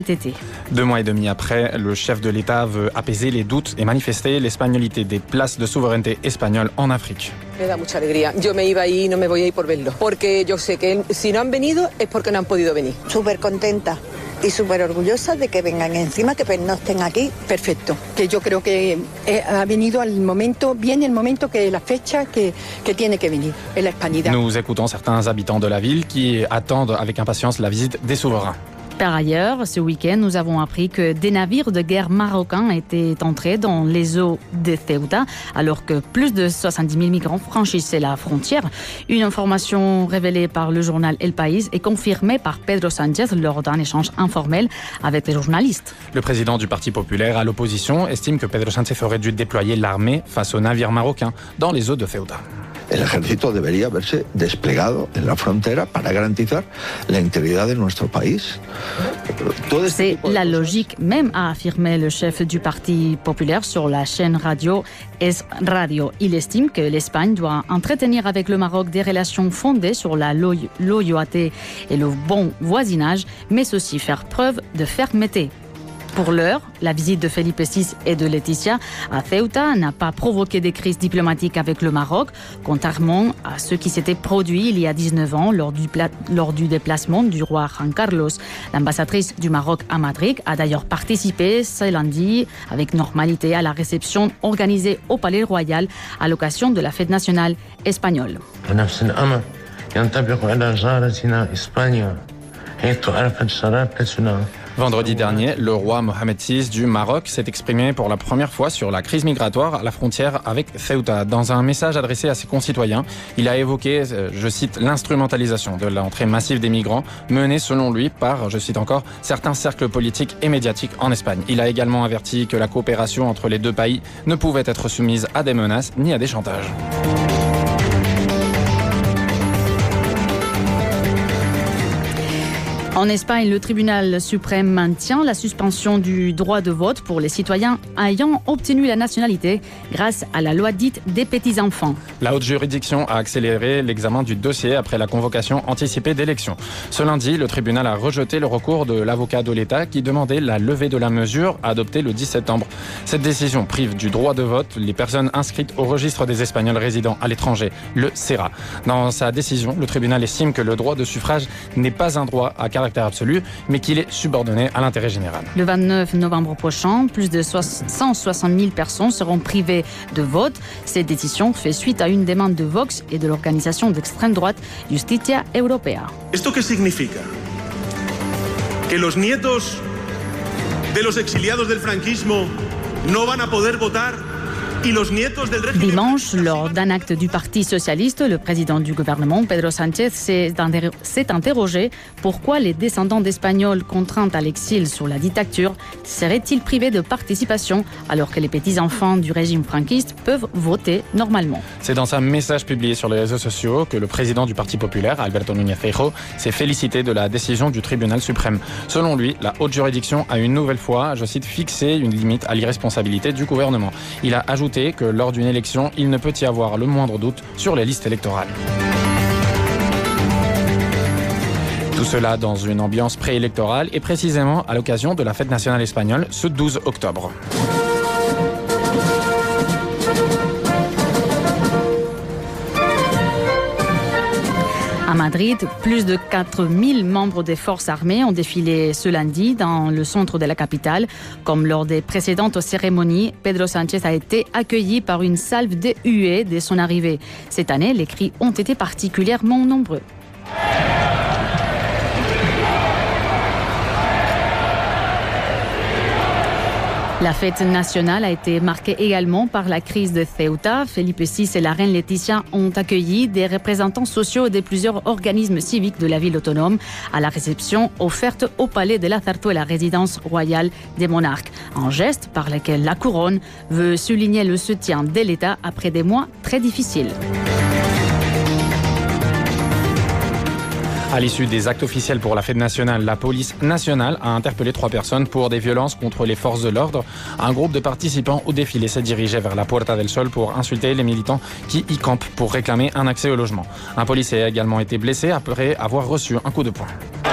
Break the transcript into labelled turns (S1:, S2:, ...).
S1: été.
S2: 2 mois et demi après, le chef de l'État veut apaiser les doutes et manifester l'espagnolité des places de souveraineté espagnoles en Afrique.
S3: Me da mucha alegría. Yo me iba ahí y no me voy a ir por verlo. Porque yo sé que si no han venido es porque no han podido venir.
S4: Súper contenta y súper orgullosa de que vengan encima, que no estén aquí.
S5: Perfecto, que yo creo que ha venido al momento, bien el momento, que la fecha que tiene que venir, en la hispanidad.
S2: Nous écoutons certains habitants de la ville qui attendent avec impatience la visite des souverains.
S1: Par ailleurs, ce week-end, nous avons appris que des navires de guerre marocains étaient entrés dans les eaux de Ceuta, alors que plus de 70 000 migrants franchissaient la frontière. Une information révélée par le journal El País et confirmée par Pedro Sánchez lors d'un échange informel avec les journalistes.
S2: Le président du Parti populaire à l'opposition estime que Pedro Sánchez aurait dû déployer l'armée face aux navires marocains dans les eaux de Ceuta.
S6: El ejército debería haberse desplegado en la frontera para garantizar la integridad de nuestro país.
S1: C'est la logique même, a affirmé le chef du Parti populaire sur la chaîne radio Es Radio. Il estime que l'Espagne doit entretenir avec le Maroc des relations fondées sur la loyauté et le bon voisinage, mais aussi faire preuve de fermeté. Pour l'heure, la visite de Felipe VI et de Laetitia à Ceuta n'a pas provoqué des crises diplomatiques avec le Maroc, contrairement à ce qui s'était produit il y a 19 ans lors du déplacement du roi Juan Carlos. L'ambassadrice du Maroc à Madrid a d'ailleurs participé ce lundi avec normalité à la réception organisée au Palais Royal à l'occasion de la fête nationale espagnole.
S2: Vendredi dernier, le roi Mohamed VI du Maroc s'est exprimé pour la première fois sur la crise migratoire à la frontière avec Ceuta. Dans un message adressé à ses concitoyens, il a évoqué, je cite, l'instrumentalisation de l'entrée massive des migrants menée selon lui par, je cite encore, certains cercles politiques et médiatiques en Espagne. Il a également averti que la coopération entre les deux pays ne pouvait être soumise à des menaces ni à des chantages.
S1: En Espagne, le tribunal suprême maintient la suspension du droit de vote pour les citoyens ayant obtenu la nationalité grâce à la loi dite des petits-enfants.
S2: La haute juridiction a accéléré l'examen du dossier après la convocation anticipée d'élections. Ce lundi, le tribunal a rejeté le recours de l'avocat de l'État qui demandait la levée de la mesure adoptée le 10 septembre. Cette décision prive du droit de vote les personnes inscrites au registre des Espagnols résidant à l'étranger, le CERA. Dans sa décision, le tribunal estime que le droit de suffrage n'est pas un droit à caractère absolu, mais qu'il est subordonné à l'intérêt général.
S1: Le 29 novembre prochain, plus de 160 000 personnes seront privées de vote. Cette décision fait suite à une demande de Vox et de l'organisation d'extrême droite Justicia Europea.
S7: ¿Esto qué significa? ¿Que los nietos de los exiliados del franquismo no van a poder votar?
S1: Dimanche, lors d'un acte du Parti socialiste, le président du gouvernement, Pedro Sánchez, s'est interrogé pourquoi les descendants d'Espagnols contraints à l'exil sous la dictature seraient-ils privés de participation alors que les petits-enfants du régime franquiste peuvent voter normalement.
S2: C'est dans un message publié sur les réseaux sociaux que le président du Parti populaire, Alberto Núñez Feijóo, s'est félicité de la décision du tribunal suprême. Selon lui, la haute juridiction a une nouvelle fois, je cite, fixé une limite à l'irresponsabilité du gouvernement. Il a ajouté que lors d'une élection, il ne peut y avoir le moindre doute sur les listes électorales. Tout cela dans une ambiance préélectorale et précisément à l'occasion de la fête nationale espagnole ce 12 octobre.
S1: À Madrid, plus de 4000 membres des forces armées ont défilé ce lundi dans le centre de la capitale. Comme lors des précédentes cérémonies, Pedro Sánchez a été accueilli par une salve de huées dès son arrivée. Cette année, les cris ont été particulièrement nombreux. La fête nationale a été marquée également par la crise de Ceuta. Felipe VI et la reine Laetitia ont accueilli des représentants sociaux de plusieurs organismes civiques de la ville autonome à la réception offerte au palais de la Zarzuela, résidence royale des monarques. Un geste par lequel la couronne veut souligner le soutien de l'État après des mois très difficiles.
S2: À l'issue des actes officiels pour la fête nationale, la police nationale a interpellé 3 personnes pour des violences contre les forces de l'ordre. Un groupe de participants au défilé s'est dirigé vers la Puerta del Sol pour insulter les militants qui y campent pour réclamer un accès au logement. Un policier a également été blessé après avoir reçu un coup de poing.